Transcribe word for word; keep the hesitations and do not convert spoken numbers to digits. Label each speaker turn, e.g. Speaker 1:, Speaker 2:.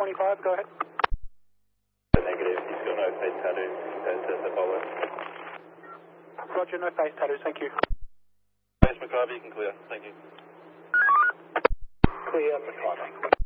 Speaker 1: twenty-five, go ahead.
Speaker 2: Negative, he's got no face tattoos compared to the bowler.
Speaker 1: Roger, no face tattoos, thank you.
Speaker 2: Face McCarvey, you can clear, thank you.
Speaker 1: Clear, McCarvey.